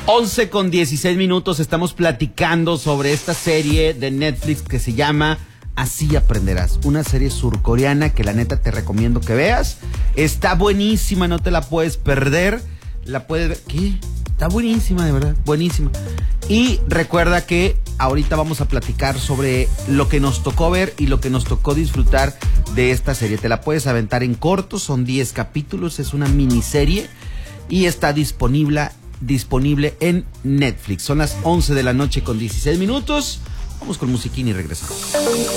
11:16, estamos platicando sobre esta serie de Netflix que se llama Así Aprenderás, una serie surcoreana que la neta te recomiendo que veas. Está buenísima, no te la puedes perder. La puedes ver. ¿Qué? Está buenísima, de verdad, buenísima. Y recuerda que ahorita vamos a platicar sobre lo que nos tocó ver y lo que nos tocó disfrutar de esta serie. Te la puedes aventar en corto, son 10 capítulos, es una miniserie y está disponible en Netflix. Son las 11:16. Vamos con musiquín y regresamos.